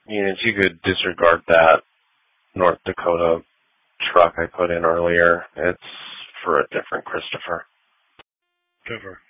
If you could disregard that North Dakota truck I put in earlier, it's for a different Christopher. Christopher.